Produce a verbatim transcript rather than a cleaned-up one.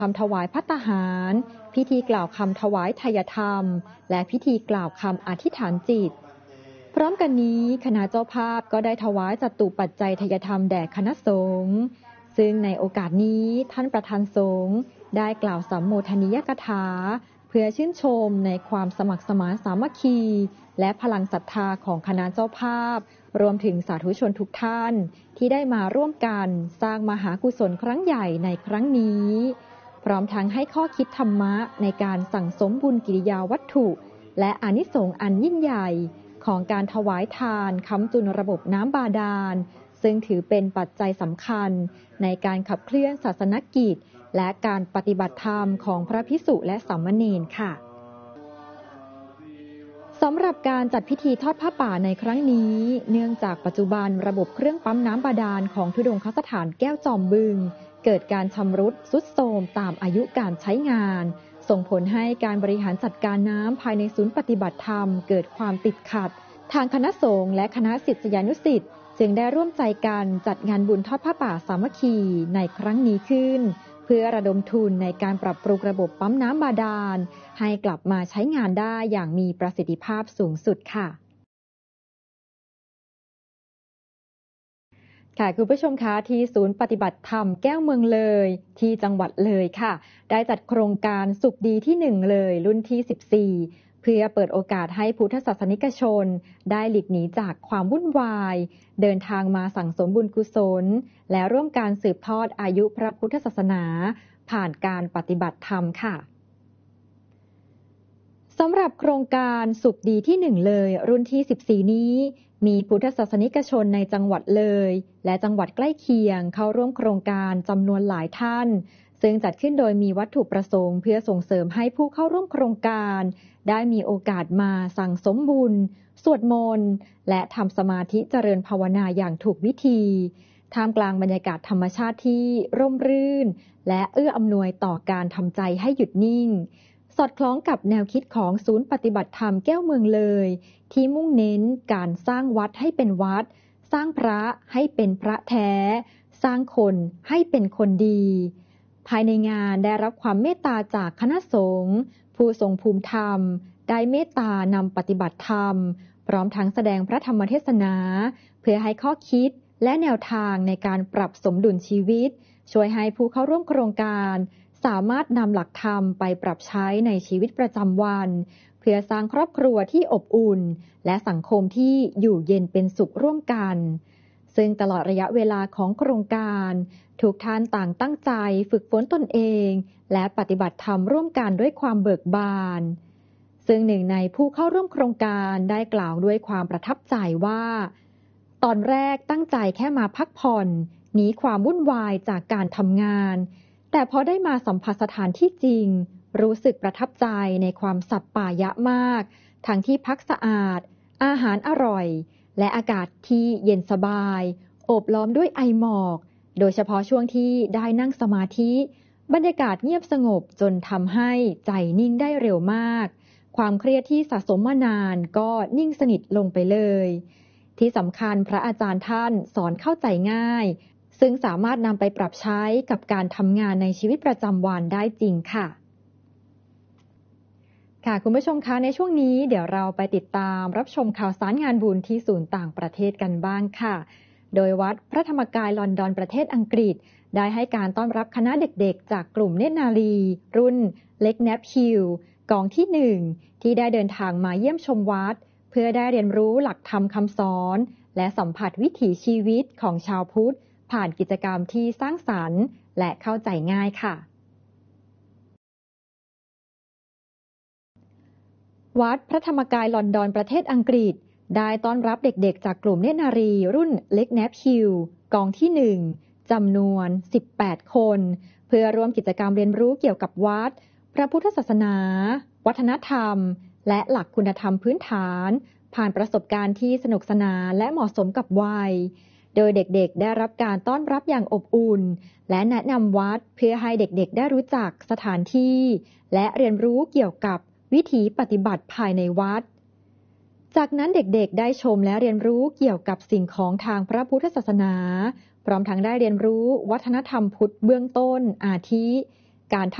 คำถวายภัตตาหารพิธีกล่าวคำถวายไทยธรรมและพิธีกล่าวคำอธิษฐานจิตพร้อมกันนี้คณะเจ้าภาพก็ได้ถวายจตุปัจจัยไทยธรรมแด่คณะสงฆ์ซึ่งในโอกาสนี้ท่านประธานสงฆ์ได้กล่าวสัมโมทนียกถาเพื่อชื่นชมในความสมัครสมานสามัคคีและพลังศรัทธาของคณะเจ้าภาพรวมถึงสาธุชนทุกท่านที่ได้มาร่วมกันสร้างมหากุศลครั้งใหญ่ในครั้งนี้พร้อมทั้งให้ข้อคิดธรรมะในการสั่งสมบุญกิริยาวัตถุและอานิสงส์อันยิ่งใหญ่ของการถวายทานค้ำจุนระบบน้ำบาดาลซึ่งถือเป็นปัจจัยสำคัญในการขับเคลื่อนศาสนกิจและการปฏิบัติธรรมของพระภิกษุและสามเณรค่ะสำหรับการจัดพิธีทอดผ้าป่าในครั้งนี้เนื่องจากปัจจุบันระบบเครื่องปั๊มน้ำบาดาลของธุดงคสถานแก้วจอมบึงเกิดการชำรุดทรุดโทรมตามอายุการใช้งานส่งผลให้การบริหารจัดการน้ำภายในศูนย์ปฏิบัติธรรมเกิดความติดขัดทางคณะสงฆ์และคณะศิษยานุศิษย์จึงได้ร่วมใจกันจัดงานบุญทอดผ้าป่าสามัคคีในครั้งนี้ขึ้นเพื่อระดมทุนในการปรับปรุงระบบปั๊มน้ำบาดาลให้กลับมาใช้งานได้อย่างมีประสิทธิภาพสูงสุดค่ะค่ะคุณผู้ชมคะที่ศูนย์ปฏิบัติธรรมแก้วเมืองเลยที่จังหวัดเลยค่ะได้จัดโครงการสุขดีที่หนึ่งเลยรุ่นที่สิบสี่เพื่อเปิดโอกาสให้พุทธศาสนิกชนได้หลีกหนีจากความวุ่นวายเดินทางมาสั่งสมบุญกุศลและร่วมการสืบทอดอายุพระพุทธศาสนาผ่านการปฏิบัติธรรมค่ะสำหรับโครงการสุขดีที่หนึ่งเลยรุ่นที่สิบสี่นี้มีพุทธศาสนิกชนในจังหวัดเลยและจังหวัดใกล้เคียงเข้าร่วมโครงการจำนวนหลายท่านซึ่งจัดขึ้นโดยมีวัตถุประสงค์เพื่อส่งเสริมให้ผู้เข้าร่วมโครงการได้มีโอกาสมาสั่งสมบุญสวดมนต์และทำสมาธิเจริญภาวนาอย่างถูกวิธีท่ามกลางบรรยากาศธรรมชาติที่ร่มรื่นและเอื้ออำนวยต่อการทำใจให้หยุดนิ่งสอดคล้องกับแนวคิดของศูนย์ปฏิบัติธรรมแก้วเมืองเลยที่มุ่งเน้นการสร้างวัดให้เป็นวัดสร้างพระให้เป็นพระแท้สร้างคนให้เป็นคนดีภายในงานได้รับความเมตตาจากคณะสงฆ์ผู้ทรงภูมิธรรมได้เมตตานำปฏิบัติธรรมพร้อมทั้งแสดงพระธรรมเทศนาเพื่อให้ข้อคิดและแนวทางในการปรับสมดุลชีวิตช่วยให้ผู้เข้าร่วมโครงการสามารถนำหลักธรรมไปปรับใช้ในชีวิตประจำวันเพื่อสร้างครอบครัวที่อบอุ่นและสังคมที่อยู่เย็นเป็นสุขร่วมกันซึ่งตลอดระยะเวลาของโครงการทุกท่านต่างตั้งใจฝึกฝนตนเองและปฏิบัติธรรมร่วมกันด้วยความเบิกบานซึ่งหนึ่งในผู้เข้าร่วมโครงการได้กล่าวด้วยความประทับใจว่าตอนแรกตั้งใจแค่มาพักผ่อนหนีความวุ่นวายจากการทำงานแต่พอได้มาสัมผัสสถานที่จริงรู้สึกประทับใจในความสัปปายะมากทั้งที่พักสะอาดอาหารอร่อยและอากาศที่เย็นสบายโอบล้อมด้วยไอหมอกโดยเฉพาะช่วงที่ได้นั่งสมาธิบรรยากาศเงียบสงบจนทำให้ใจนิ่งได้เร็วมากความเครียดที่สะสมมานานก็นิ่งสนิทลงไปเลยที่สำคัญพระอาจารย์ท่านสอนเข้าใจง่ายซึ่งสามารถนำไปปรับใช้กับการทำงานในชีวิตประจำวันได้จริงค่ะค่ะคุณผู้ชมคะในช่วงนี้เดี๋ยวเราไปติดตามรับชมข่าวสารงานบุญที่ศูนย์ต่างประเทศกันบ้างค่ะโดยวัดพระธรรมกายลอนดอนประเทศอังกฤษได้ให้การต้อนรับคณะเด็กๆจากกลุ่มเนตรนารีรุ่นเล็กแนปฮิลกองที่หนึ่งที่ได้เดินทางมาเยี่ยมชมวัดเพื่อได้เรียนรู้หลักธรรมคำสอนและสัมผัสวิถีชีวิตของชาวพุทธผ่านกิจกรรมที่สร้างสรรค์และเข้าใจง่ายค่ะวัดพระธรรมกายลอนดอนประเทศอังกฤษได้ต้อนรับเด็กๆจากกลุ่มเนตรนารีรุ่นเล็กแนปฮิลกองที่หนึ่งจำนวนสิบแปดคนเพื่อร่วมกิจกรรมเรียนรู้เกี่ยวกับวัดพระพุทธศาสนาวัฒนธรรมและหลักคุณธรรมพื้นฐานผ่านประสบการณ์ที่สนุกสนานและเหมาะสมกับวัยโดยเด็กๆได้รับการต้อนรับอย่างอบอุ่นและแนะนำวัดเพื่อให้เด็กๆได้รู้จักสถานที่และเรียนรู้เกี่ยวกับวิถีปฏิบัติภายในวัดจากนั้นเด็กๆได้ชมและเรียนรู้เกี่ยวกับสิ่งของทางพระพุทธศาสนาพร้อมทั้งได้เรียนรู้วัฒนธรรมพุทธเบื้องต้นอาทิการ